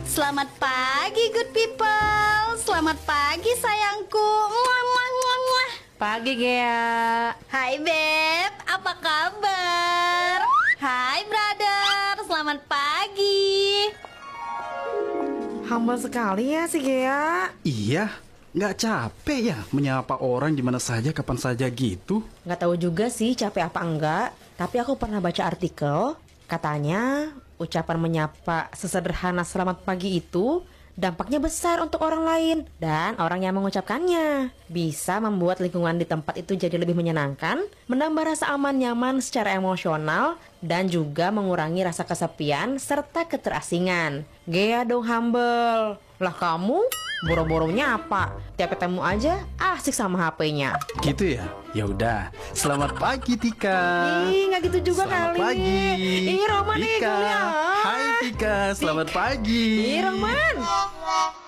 Selamat pagi good people. Selamat pagi sayangku. Muah, muah, muah, muah. Pagi Gea. Hai Beb, apa kabar? Hai brother, selamat pagi. Humble sekali ya si Gea. Iya, nggak capek ya menyapa orang di mana saja, kapan saja gitu? Nggak tahu juga sih capek apa enggak. Tapi aku pernah baca artikel, katanya ucapan menyapa sesederhana selamat pagi itu dampaknya besar untuk orang lain dan orang yang mengucapkannya. Bisa membuat lingkungan di tempat itu jadi lebih menyenangkan, menambah rasa aman nyaman secara emosional, dan juga mengurangi rasa kesepian serta keterasingan. Gea dong humble. Lah kamu boro-boro nyapa, tiap ketemu aja asik sama HP-nya. Gitu ya? Ya udah. Selamat pagi Tika. Ih, nggak gitu juga Selamat kali. pagi. Ih, Roman nih Tika. kuliah. Hai Tika, selamat pagi. Ih, Roman.